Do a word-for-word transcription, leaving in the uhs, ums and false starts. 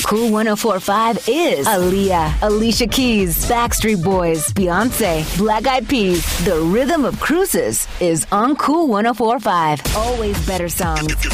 Cool one oh four point five is Aaliyah, Alicia Keys, Backstreet Boys, Beyonce, Black Eyed Peas. The rhythm of cruises is on Cool one oh four point five. Always better songs.